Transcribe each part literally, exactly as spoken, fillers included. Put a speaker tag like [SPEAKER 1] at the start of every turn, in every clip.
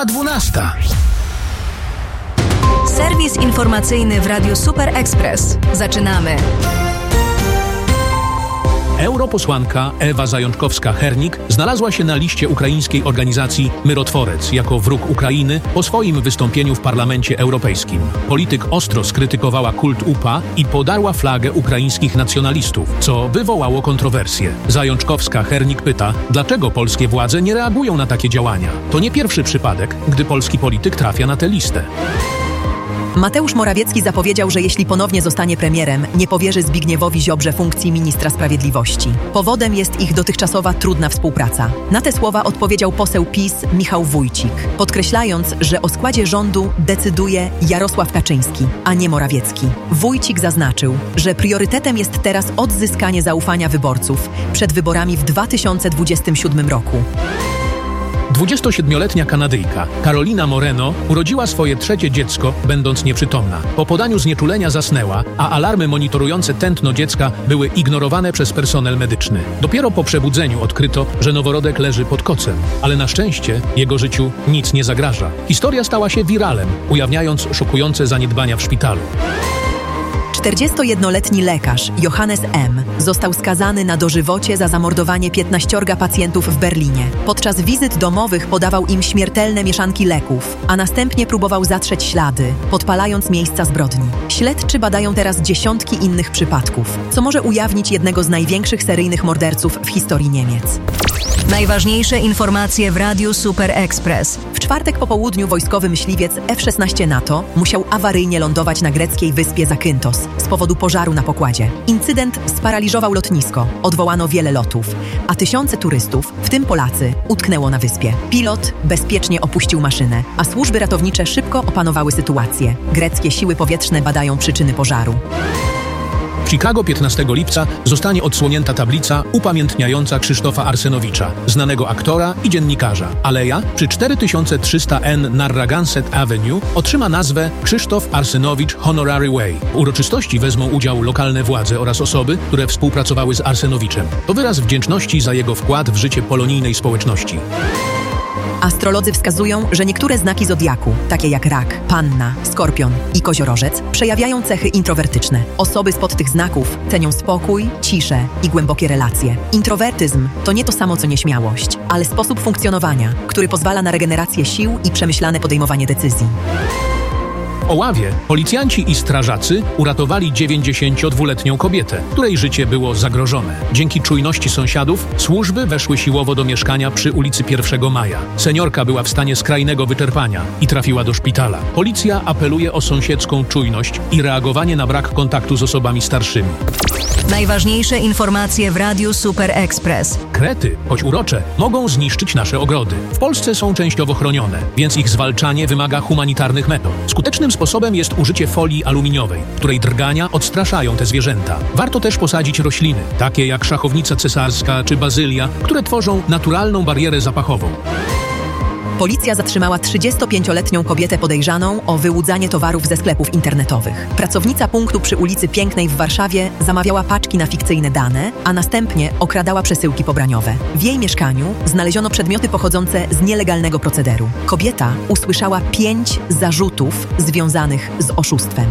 [SPEAKER 1] Minęła dwunasta.
[SPEAKER 2] Serwis informacyjny w Radiu Super Express. Zaczynamy.
[SPEAKER 1] Europosłanka Ewa Zajączkowska-Hernik znalazła się na liście ukraińskiej organizacji Myrotworec jako wróg Ukrainy po swoim wystąpieniu w Parlamencie Europejskim. Polityk ostro skrytykowała kult U P A i podarła flagę ukraińskich nacjonalistów, co wywołało kontrowersje. Zajączkowska-Hernik pyta, dlaczego polskie władze nie reagują na takie działania. To nie pierwszy przypadek, gdy polski polityk trafia na tę listę.
[SPEAKER 3] Mateusz Morawiecki zapowiedział, że jeśli ponownie zostanie premierem, nie powierzy Zbigniewowi Ziobrze funkcji ministra sprawiedliwości. Powodem jest ich dotychczasowa trudna współpraca. Na te słowa odpowiedział poseł PiS Michał Wójcik, podkreślając, że o składzie rządu decyduje Jarosław Kaczyński, a nie Morawiecki. Wójcik zaznaczył, że priorytetem jest teraz odzyskanie zaufania wyborców przed wyborami w dwa tysiące dwudziestym siódmym roku.
[SPEAKER 1] dwudziestosiedmioletnia Kanadyjka Carolina Moreno urodziła swoje trzecie dziecko, będąc nieprzytomna. Po podaniu znieczulenia zasnęła, a alarmy monitorujące tętno dziecka były ignorowane przez personel medyczny. Dopiero po przebudzeniu odkryto, że noworodek leży pod kocem, ale na szczęście jego życiu nic nie zagraża. Historia stała się wiralem, ujawniając szokujące zaniedbania w szpitalu.
[SPEAKER 3] czterdziestojednoletni lekarz Johannes M. został skazany na dożywocie za zamordowanie piętnaściorga pacjentów w Berlinie. Podczas wizyt domowych podawał im śmiertelne mieszanki leków, a następnie próbował zatrzeć ślady, podpalając miejsca zbrodni. Śledczy badają teraz dziesiątki innych przypadków, co może ujawnić jednego z największych seryjnych morderców w historii Niemiec.
[SPEAKER 2] Najważniejsze informacje w Radiu Super Express.
[SPEAKER 3] W czwartek po południu wojskowy myśliwiec F szesnaście NATO musiał awaryjnie lądować na greckiej wyspie Zakynthos z powodu pożaru na pokładzie. Incydent sparaliżował lotnisko, odwołano wiele lotów, a tysiące turystów, w tym Polacy, utknęło na wyspie. Pilot bezpiecznie opuścił maszynę, a służby ratownicze szybko opanowały sytuację. Greckie siły powietrzne badają przyczyny pożaru.
[SPEAKER 1] W Chicago piętnastego lipca zostanie odsłonięta tablica upamiętniająca Krzysztofa Arsenowicza, znanego aktora i dziennikarza. Aleja przy cztery tysiące trzysta N Narragansett Avenue otrzyma nazwę Krzysztof Arsenowicz Honorary Way. W uroczystości wezmą udział lokalne władze oraz osoby, które współpracowały z Arsenowiczem. To wyraz wdzięczności za jego wkład w życie polonijnej społeczności.
[SPEAKER 3] Astrolodzy wskazują, że niektóre znaki zodiaku, takie jak rak, panna, skorpion i koziorożec, przejawiają cechy introwertyczne. Osoby spod tych znaków cenią spokój, ciszę i głębokie relacje. Introwertyzm to nie to samo co nieśmiałość, ale sposób funkcjonowania, który pozwala na regenerację sił i przemyślane podejmowanie decyzji.
[SPEAKER 1] W Oławie policjanci i strażacy uratowali dziewięćdziesięciodwuletnią kobietę, której życie było zagrożone. Dzięki czujności sąsiadów służby weszły siłowo do mieszkania przy ulicy pierwszego maja. Seniorka była w stanie skrajnego wyczerpania i trafiła do szpitala. Policja apeluje o sąsiedzką czujność i reagowanie na brak kontaktu z osobami starszymi.
[SPEAKER 2] Najważniejsze informacje w Radiu Super Express.
[SPEAKER 1] Krety, choć urocze, mogą zniszczyć nasze ogrody. W Polsce są częściowo chronione, więc ich zwalczanie wymaga humanitarnych metod. Skutecznym sposobem jest użycie folii aluminiowej, której drgania odstraszają te zwierzęta. Warto też posadzić rośliny, takie jak szachownica cesarska czy bazylia, które tworzą naturalną barierę zapachową.
[SPEAKER 3] Policja zatrzymała trzydziestopięcioletnią kobietę podejrzaną o wyłudzanie towarów ze sklepów internetowych. Pracownica punktu przy ulicy Pięknej w Warszawie zamawiała paczki na fikcyjne dane, a następnie okradała przesyłki pobraniowe. W jej mieszkaniu znaleziono przedmioty pochodzące z nielegalnego procederu. Kobieta usłyszała pięć zarzutów związanych z oszustwem.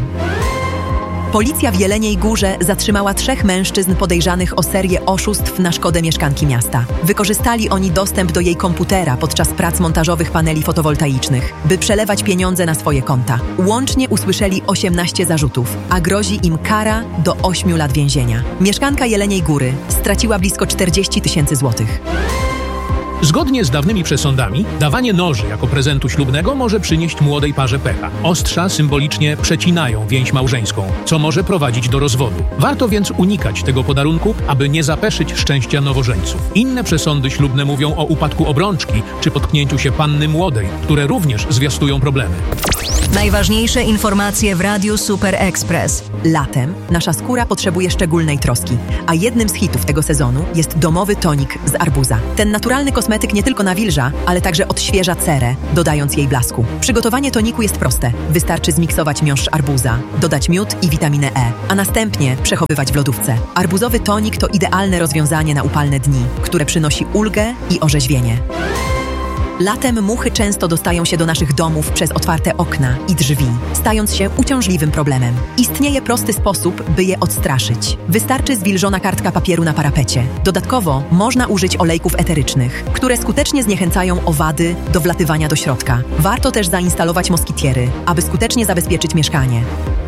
[SPEAKER 3] Policja w Jeleniej Górze zatrzymała trzech mężczyzn podejrzanych o serię oszustw na szkodę mieszkanki miasta. Wykorzystali oni dostęp do jej komputera podczas prac montażowych paneli fotowoltaicznych, by przelewać pieniądze na swoje konta. Łącznie usłyszeli osiemnaście zarzutów, a grozi im kara do ośmiu lat więzienia. Mieszkanka Jeleniej Góry straciła blisko czterdzieści tysięcy złotych.
[SPEAKER 1] Zgodnie z dawnymi przesądami, dawanie noży jako prezentu ślubnego może przynieść młodej parze pecha. Ostrza symbolicznie przecinają więź małżeńską, co może prowadzić do rozwodu. Warto więc unikać tego podarunku, aby nie zapeszyć szczęścia nowożeńców. Inne przesądy ślubne mówią o upadku obrączki czy potknięciu się panny młodej, które również zwiastują problemy.
[SPEAKER 2] Najważniejsze informacje w Radiu Super Express.
[SPEAKER 3] Latem nasza skóra potrzebuje szczególnej troski, a jednym z hitów tego sezonu jest domowy tonik z arbuza. Ten naturalny kosmetyk nie tylko nawilża, ale także odświeża cerę, dodając jej blasku. Przygotowanie toniku jest proste. Wystarczy zmiksować miąższ arbuza, dodać miód i witaminę E, a następnie przechowywać w lodówce. Arbuzowy tonik to idealne rozwiązanie na upalne dni, które przynosi ulgę i orzeźwienie. Latem muchy często dostają się do naszych domów przez otwarte okna i drzwi, stając się uciążliwym problemem. Istnieje prosty sposób, by je odstraszyć. Wystarczy zwilżona kartka papieru na parapecie. Dodatkowo można użyć olejków eterycznych, które skutecznie zniechęcają owady do wlatywania do środka. Warto też zainstalować moskitiery, aby skutecznie zabezpieczyć mieszkanie.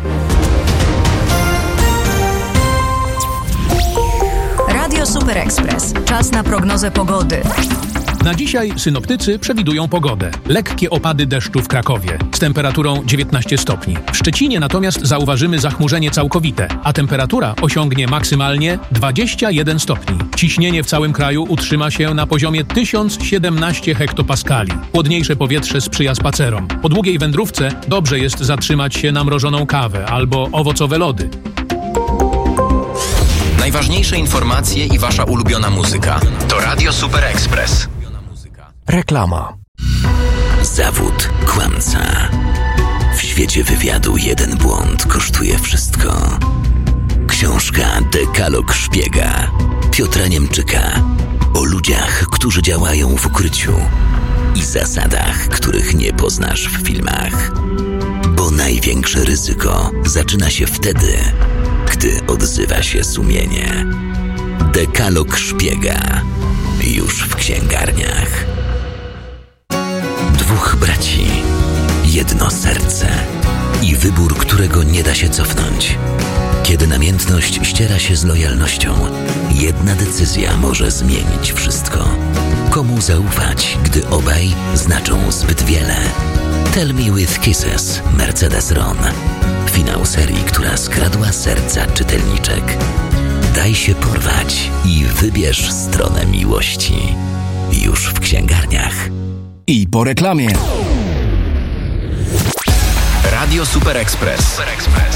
[SPEAKER 2] Radio Super Express. Czas na prognozę pogody.
[SPEAKER 1] Na dzisiaj synoptycy przewidują pogodę. Lekkie opady deszczu w Krakowie z temperaturą dziewiętnaście stopni. W Szczecinie natomiast zauważymy zachmurzenie całkowite, a temperatura osiągnie maksymalnie dwadzieścia jeden stopni. Ciśnienie w całym kraju utrzyma się na poziomie tysiąc siedemnaście hektopaskali. Chłodniejsze powietrze sprzyja spacerom. Po długiej wędrówce dobrze jest zatrzymać się na mrożoną kawę albo owocowe lody.
[SPEAKER 4] Najważniejsze informacje i wasza ulubiona muzyka to Radio Super Express.
[SPEAKER 5] Reklama.
[SPEAKER 6] Zawód kłamca. W świecie wywiadu jeden błąd kosztuje wszystko. Książka Dekalog Szpiega Piotra Niemczyka o ludziach, którzy działają w ukryciu i zasadach, których nie poznasz w filmach. Bo największe ryzyko zaczyna się wtedy, gdy odzywa się sumienie. Dekalog Szpiega już w księgarniach. Dwóch braci, jedno serce i wybór, którego nie da się cofnąć. Kiedy namiętność ściera się z lojalnością, jedna decyzja może zmienić wszystko. Komu zaufać, gdy obaj znaczą zbyt wiele? Tell Me With Kisses, Mercedes-Ron. Finał serii, która skradła serca czytelniczek. Daj się porwać i wybierz stronę miłości. Już w księgarniach.
[SPEAKER 5] I po reklamie.
[SPEAKER 4] Radio Super Express. Super Express.